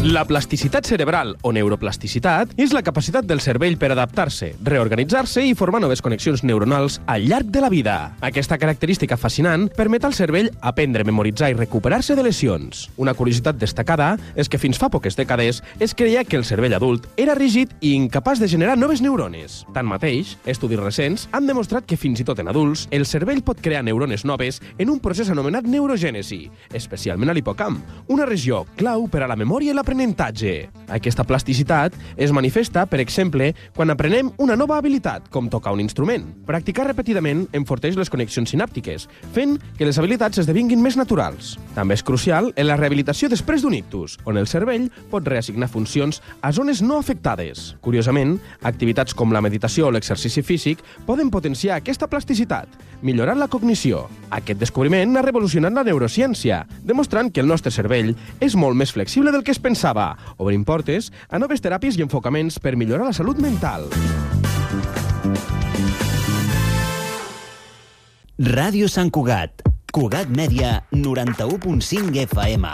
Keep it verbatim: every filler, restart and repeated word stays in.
La plasticitat cerebral o neuroplasticitat és la capacitat del cervell per adaptar-se, reorganitzar-se i formar noves connexions neuronals al llarg de la vida. Aquesta característica fascinant permet al cervell aprendre, memoritzar i recuperar-se de lesions. Una curiositat destacada és que fins fa poques dècades es creia que el cervell adult era rígid i incapaç de generar noves neurones. Tanmateix, estudis recents han demostrat que fins i tot en adults el cervell pot crear neurones noves en un procés anomenat neurogènesi, especialment a l'hipocamp, una regió clau per a la memòria i l'aprenentatge. Aquesta plasticitat es manifesta, per exemple, quan aprenem una nova habilitat, com tocar un instrument. Practicar repetidament enforteix les connexions sinàptiques, fent que les habilitats esdevinguin més naturals. També és crucial en la rehabilitació després d'un ictus, on el cervell pot reassignar funcions a zones no afectades. Curiosament, activitats com la meditació o l'exercici físic poden potenciar aquesta plasticitat, millorant la cognició. Aquest descobriment ha revolucionat la neurociència, demostrant que el nostre cervell és molt més flexible del que es pensava, obrint portes a noves teràpies i enfocaments per millorar la salut mental. Ràdio Sant Cugat, Cugat Mèdia, noranta-u punt cinc F M.